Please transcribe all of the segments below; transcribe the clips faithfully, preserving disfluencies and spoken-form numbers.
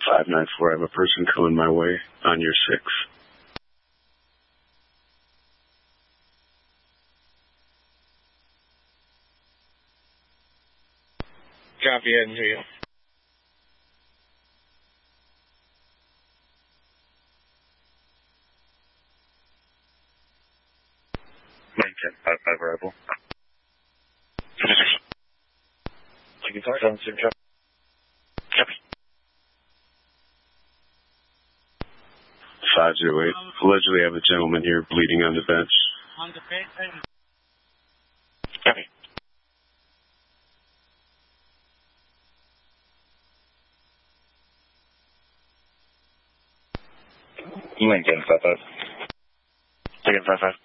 five nine four, I have a person coming my way on your six. Copy, ahead and hear you. ten five five arrival. Taking five seven six, copy. Copy. five zero eight. Allegedly have a gentleman here bleeding on the bench. On the bench. Copy. Lincoln five five. Taking five five.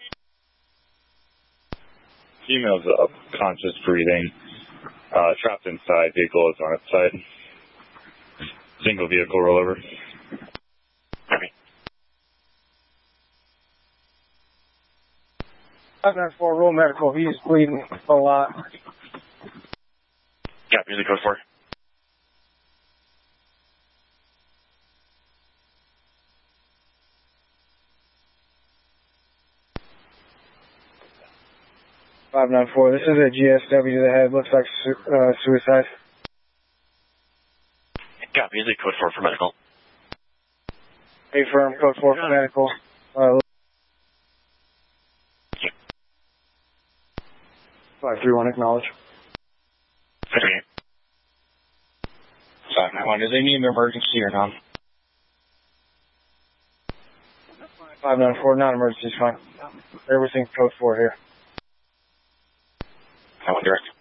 Female's up, conscious breathing, uh, trapped inside, vehicle is on its side. Single vehicle rollover. Copy. five nine four, roll medical, he's bleeding a lot. Copy, usually code four. five nine four, this is a G S W to the head, looks like su uh, suicide. Copy, usually code four for medical. A firm, code four for medical. Uh, five three one, acknowledge. Okay. five nine one, do they need an emergency or not? five nine four, non-emergency is fine. Everything's code four here. I went direct.